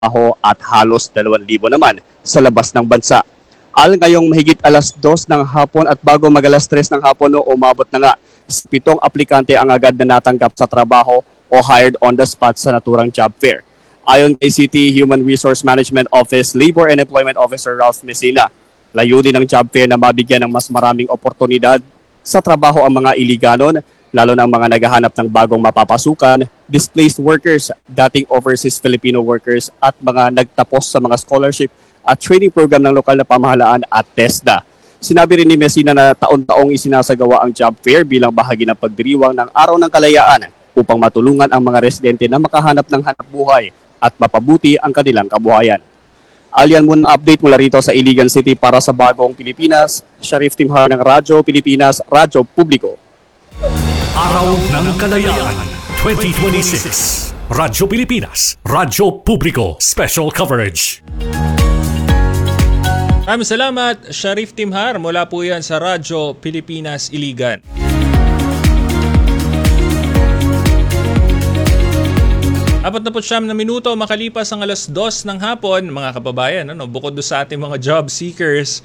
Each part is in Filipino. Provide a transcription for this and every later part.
trabaho at halos 2,000 naman sa labas ng bansa. Ngayong mahigit alas 2 ng hapon at bago mag-alas 3 ng hapon umabot na nga 7 aplikante ang agad na natanggap sa trabaho o hired on the spot sa naturang job fair. Ayon kay City Human Resource Management Office Labor and Employment Officer Ralph Messina, layunin ng job fair na mabigyan ng mas maraming oportunidad sa trabaho ang mga iliganon, lalo ng mga naghahanap ng bagong mapapasukan, displaced workers, dating overseas Filipino workers at mga nagtapos sa mga scholarship at training program ng lokal na pamahalaan at TESDA. Sinabi rin ni Messina na taon-taong isinasagawa ang job fair bilang bahagi ng pagdiriwang ng Araw ng Kalayaan upang matulungan ang mga residente na makahanap ng hanapbuhay at mapabuti ang kanilang kabuhayan. Alian muna update mula rito sa Iligan City para sa Bagong Pilipinas, Sharif Timhar ng Radyo Pilipinas, Radyo Publiko. Araw ng Kalayaan 2026. Radyo Pilipinas, Radyo Publiko, Special Coverage. Maraming salamat, Sharif Timhar. Mula po yan sa Radyo Pilipinas, Iligan. Apat na po siyam na minuto makalipas ang alas 2 ng hapon, mga kababayan, bukod do sa ating mga job seekers,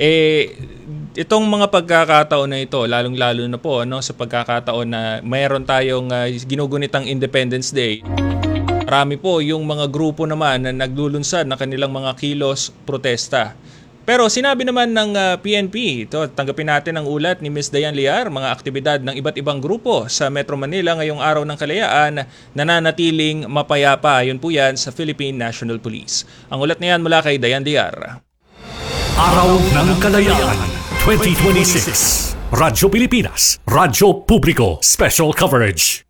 itong mga pagkakataon na ito, lalong-lalo na po sa pagkakataon na mayroon tayong ginugunitang Independence Day. Marami po yung mga grupo naman na naglulunsad na kanilang mga kilos protesta. Pero sinabi naman ng PNP, tanggapin natin ang ulat ni Ms. Dayan Liar, mga aktibidad ng iba't ibang grupo sa Metro Manila ngayong Araw ng Kalayaan nananatiling mapayapa. Yun po yan sa Philippine National Police. Ang ulat na yan mula kay Dayan Liar. Araw ng Kalayaan 2026. Radyo Pilipinas, Radyo Publiko, Special Coverage.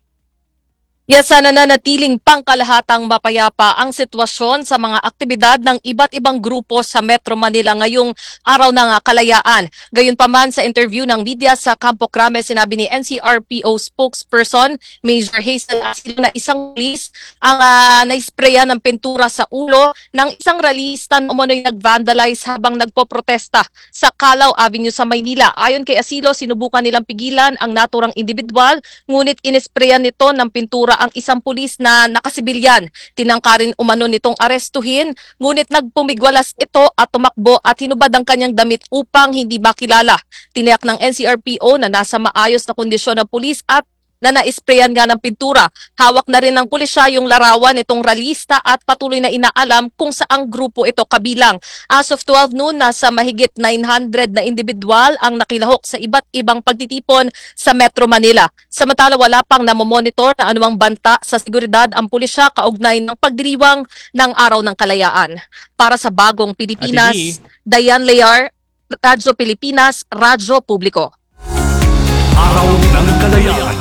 Yes, sana nanatiling pangkalahatang mapayapa ang sitwasyon sa mga aktibidad ng iba't ibang grupo sa Metro Manila ngayong Araw ng Kalayaan. Gayunpaman sa interview ng media sa Campo Crame, sinabi ni NCRPO spokesperson Major Hazel Asilo na isang pulis ang naisprayan ng pintura sa ulo ng isang rallyista na umano'y nag-vandalize habang nagpoprotesta sa Calao Avenue sa Maynila. Ayon kay Asilo, sinubukan nilang pigilan ang naturang individual, ngunit inisprayan nito ng pintura ang isang pulis na nakasibilyan. Tinangkarin umano nitong arestuhin, ngunit nagpumigwalas ito at tumakbo at hinubad ang kanyang damit upang hindi makilala. Tiniyak ng NCRPO na nasa maayos na kondisyon ng pulis at na naisprayan nga ng pintura. Hawak na rin ng pulisya yung larawan nitong rallyista at patuloy na inaalam kung saang grupo ito kabilang. As of 12 noon, nasa mahigit 900 na individual ang nakilahok sa iba't ibang pagtitipon sa Metro Manila. Samantala, wala pang namomonitor na anumang banta sa seguridad ang pulisya kaugnay ng pagdiriwang ng Araw ng Kalayaan. Para sa Bagong Pilipinas, Dayan Liar, Radyo Pilipinas, Radyo Publiko. Araw ng Kalayaan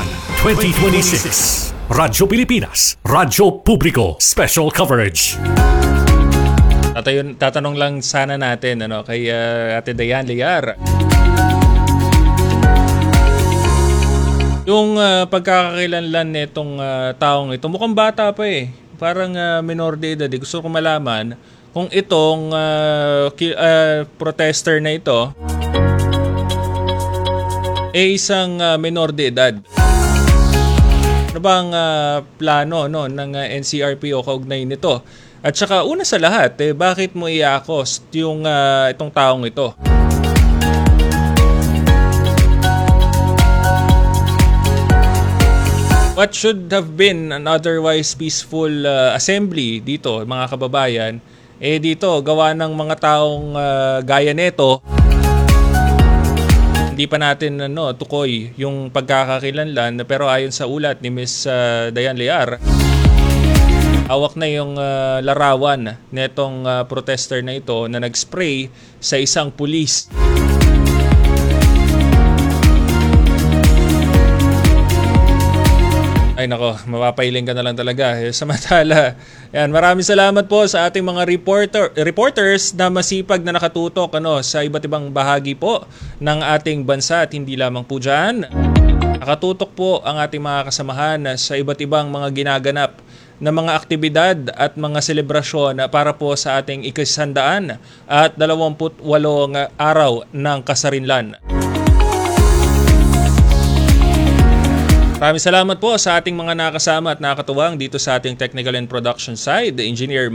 2026. Radyo Pilipinas, Radyo Publiko, Special Coverage. Tatanong lang sana natin kay Ate Dayan Liar. Yung pagkakakilanlan nitong taong ito, mukhang bata pa Parang minor de edad. Gusto ko malaman kung itong protester na ito isang minor de edad. Ano bang plano ng NCRPO kaugnay nito? At saka una sa lahat, bakit mo i-accost yung itong taong ito? What should have been an otherwise peaceful assembly dito, mga kababayan, dito gawa ng mga taong gaya nito. Hindi pa natin tukoy yung pagkakakilanlan, pero ayon sa ulat ni Ms. Dayan Liar, hawak na yung larawan netong protester na ito na nag-spray sa isang pulis. Ay nako, mapapailing ka na lang talaga. Samantala, yan, maraming salamat po sa ating mga reporters na masipag na nakatutok sa iba't ibang bahagi po ng ating bansa at hindi lamang po dyan. Nakatutok po ang ating mga kasamahan sa iba't ibang mga ginaganap na mga aktibidad at mga selebrasyon para po sa ating ika-100 at 28 araw ng kasarinlan. Maraming salamat po sa ating mga nakasama at nakatuwang dito sa ating technical and production side, the engineer